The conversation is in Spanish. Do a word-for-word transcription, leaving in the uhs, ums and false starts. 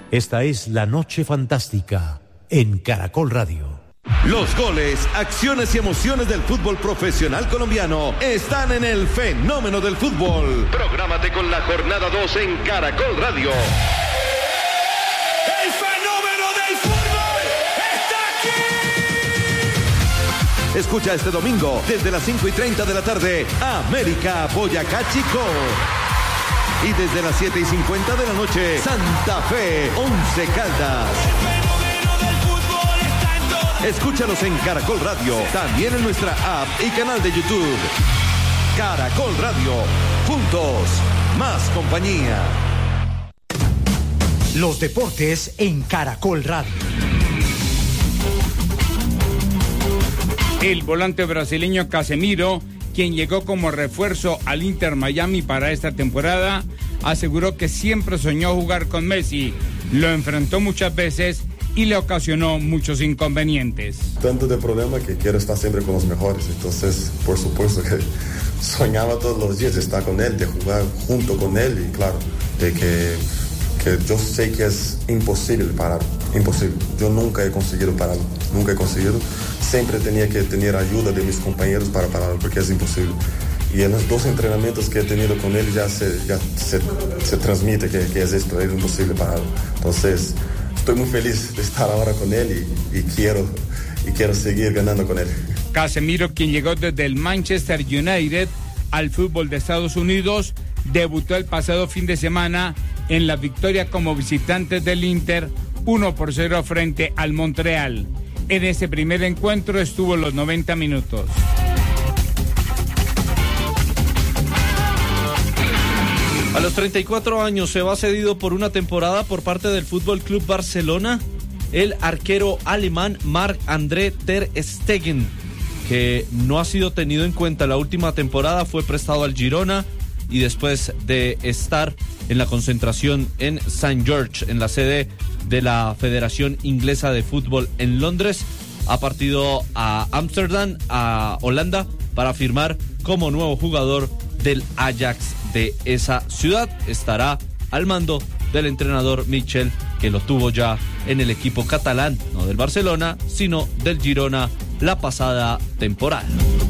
Esta es La Noche Fantástica en Caracol Radio. Los goles, acciones y emociones del fútbol profesional colombiano están en el fenómeno del fútbol. Prográmate con la jornada dos en Caracol Radio. ¡El fenómeno del fútbol está aquí! Escucha este domingo desde las cinco y treinta de la tarde, América Boyacá Chico. Y desde las siete y cincuenta de la noche, Santa Fe Once Caldas. Escúchanos en Caracol Radio, también en nuestra app y canal de YouTube. Caracol Radio, juntos, más compañía. Los deportes en Caracol Radio. El volante brasileño Casemiro, quien llegó como refuerzo al Inter Miami para esta temporada, aseguró que siempre soñó jugar con Messi, lo enfrentó muchas veces y le ocasionó muchos inconvenientes. Tanto de problema que quiero estar siempre con los mejores, entonces por supuesto que soñaba todos los días de estar con él, de jugar junto con él y claro, de que, que yo sé que es imposible parar, imposible. Yo nunca he conseguido parar, nunca he conseguido. Siempre tenía que tener ayuda de mis compañeros para parar porque es imposible. Y en los dos entrenamientos que he tenido con él ya se, ya se, se transmite que, que es esto, es imposible parar. Entonces estoy muy feliz de estar ahora con él y, y, quiero, y quiero seguir ganando con él. Casemiro, quien llegó desde el Manchester United al fútbol de Estados Unidos, debutó el pasado fin de semana en la victoria como visitante del Inter, uno por cero frente al Montreal. En ese primer encuentro estuvo los noventa minutos. A los treinta y cuatro años se va cedido por una temporada por parte del Fútbol Club Barcelona el arquero alemán Marc-André ter Stegen, que no ha sido tenido en cuenta la última temporada, fue prestado al Girona y después de estar en la concentración en Saint George, en la sede de la Federación Inglesa de Fútbol en Londres, ha partido a Ámsterdam, a Holanda, para firmar como nuevo jugador del Ajax de esa ciudad. Estará al mando del entrenador Michel, que lo tuvo ya en el equipo catalán, no del Barcelona, sino del Girona la pasada temporada.